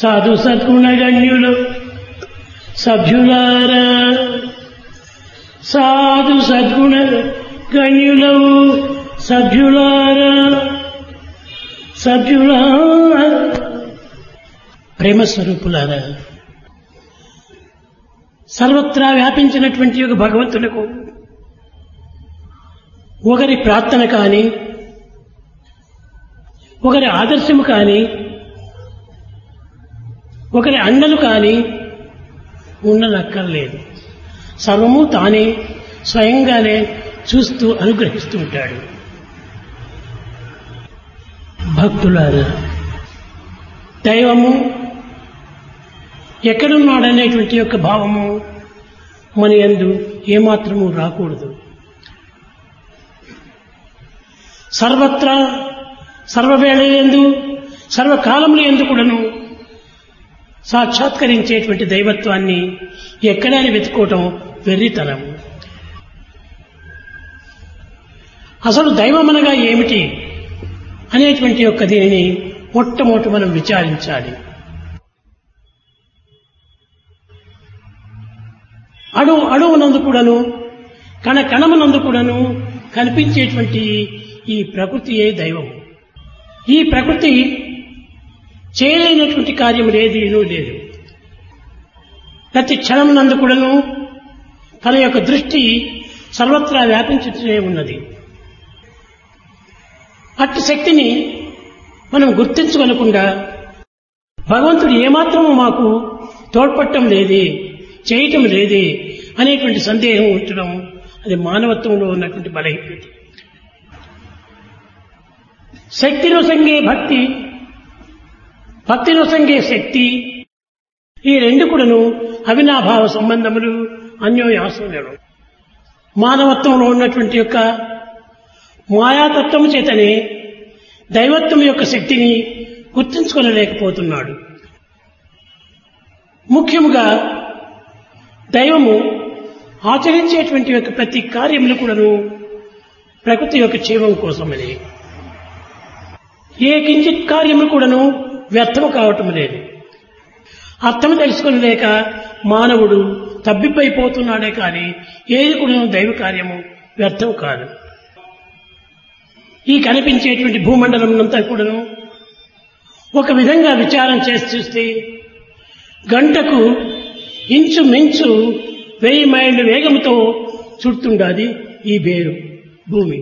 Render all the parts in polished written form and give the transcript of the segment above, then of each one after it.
సాధు సద్గుణగణ్యులు సభ్యులారా, సాధు సద్గుణ గణ్యులవు సభ్యులారా, సభ్యులారా, ప్రేమస్వరూపులారా, సర్వత్రా వ్యాపించినటువంటి ఒక భగవంతులకు ఒకరి ప్రార్థన కానీ, ఒకరి ఆదర్శము కానీ, ఒకరి అండలు కానీ ఉండనక్కర్లేదు. సర్వము తానే స్వయంగానే చూస్తూ అనుగ్రహిస్తూ ఉంటాడు. భక్తులారా, దైవము ఎక్కడున్నాడనేటువంటి యొక్క భావము మన యందు ఏమాత్రము రాకూడదు. సర్వత్రా సర్వవేళయందు సర్వకాలముల యందు కూడాను సాక్షాత్కరించేటువంటి దైవత్వాన్ని ఎక్కడైనా వెతుకోవటం వెర్రితనం. అసలు దైవమనగా ఏమిటి అనేటువంటి యొక్క దీనిని మొట్టమొదటి మనం విచారించాలి. అణువునందు కూడాను కణ కణమునందు కూడాను కనిపించేటువంటి ఈ ప్రకృతియే దైవం. ఈ ప్రకృతి చేయలేనటువంటి కార్యం లేదు. ప్రతి క్షణమునందు కూడాను తన యొక్క దృష్టి సర్వత్రా వ్యాపించుతూనే ఉన్నది. అట్టి శక్తిని మనం గుర్తించగలకుండా భగవంతుడు ఏమాత్రము మాకు తోడ్పడటం లేదే, చేయటం లేదే అనేటువంటి సందేహం ఉంచడం అది మానవత్వంలో ఉన్నటువంటి బలహీనత. శక్తిలో సంగే భక్తి, భక్తిలో సంగే శక్తి, ఈ రెండు కూడాను అవినాభావ సంబంధములు, అన్యోన్యాశ్రయాలు. మానవత్వంలో ఉన్నటువంటి యొక్క మాయాతత్వము చేతనే దైవత్వం యొక్క శక్తిని గుర్తించుకోలేకపోతున్నాడు. ముఖ్యముగా దైవము ఆచరించేటువంటి యొక్క ప్రతి కార్యములు కూడాను ప్రకృతి యొక్క క్షేమం కోసమని. ఏ కించిత్ కార్యములు కూడాను వ్యర్థము కావటం లేదు. అర్థం తెలుసుకునలేక మానవుడు తబ్బిబ్బైపోతున్నాడే కానీ ఏది కూడాను దైవ కార్యము వ్యర్థం కాదు. ఈ కనిపించేటువంటి భూమండలం అంతా కూడాను ఒక విధంగా విచారం చేసి చూస్తే గంటకు ఇంచుమించు 1000 మైళ్ళ వేగంతో చుడుతుండాది ఈ బేరు భూమి.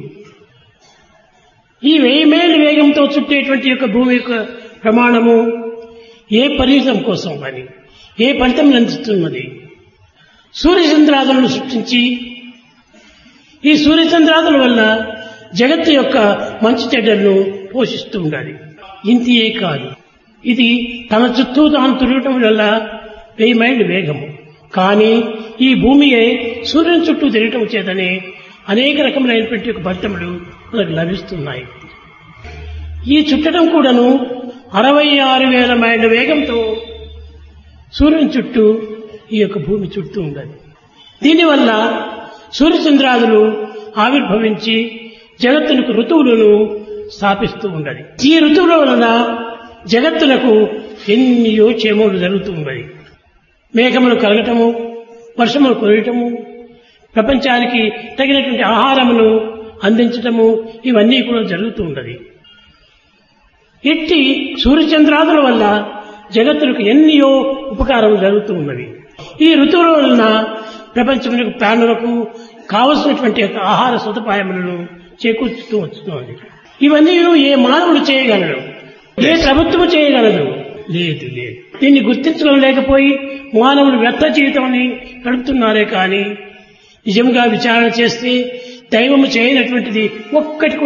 ఈ 1000 మైళ్ళ వేగంతో చుట్టేటువంటి యొక్క భూమి యొక్క ప్రమాణము ఏ ఫలితం కోసం అని, ఏ ఫలితం అందిస్తున్నది? సూర్యచంద్రాదులను సృష్టించి ఈ సూర్యచంద్రాదుల వల్ల జగత్తు యొక్క మంచి చెడ్డలను పోషిస్తూ ఉండాలి. ఇంతియే కాదు, ఇది తన చుట్టూ తాను తిరగటం వల్ల 1000 మైళ్ళ వేగము. కానీ ఈ భూమియే సూర్యుని చుట్టూ తిరగటం చేతనే అనేక రకములైనటువంటి ఫలితములు మనకు లభిస్తున్నాయి. ఈ చుట్టడం కూడాను 66,000 మైళ్ళ వేగంతో సూర్యుని చుట్టూ ఈ యొక్క భూమి చుట్టూ ఉండదు. దీనివల్ల సూర్యచంద్రాదులు ఆవిర్భవించి జగత్తునకు ఋతువులను స్థాపిస్తూ ఉండదు. ఈ ఋతువుల వలన జగత్తునకు ఎన్నో క్షేమములు జరుగుతూ ఉన్నది. మేఘములు కలగటము, వర్షములు కురయటము, ప్రపంచానికి తగినటువంటి ఆహారమును అందించటము, ఇవన్నీ కూడా జరుగుతూ ఉన్నది. ఇట్టి సూర్యచంద్రాదుల వల్ల జగత్తులకు ఎన్నో ఉపకారములు జరుగుతూ ఉన్నవి. ఈ ఋతువుల వలన ప్రపంచములకు ప్రాణులకు కావలసినటువంటి ఆహార సదుపాయములను చేకూర్చుతూ వస్తున్నది. ఇవన్నీ ఏ మానవుడు చేయగలడు? ఏ ప్రభుత్వము చేయగలదు? లేదు. దీన్ని గుర్తించలేకపోయి మానవులు వ్యర్థ జీవితాన్ని గడుపుతున్నారే కానీ నిజంగా విచారణ చేస్తే దైవము చేయనటువంటిది ఒక్కటి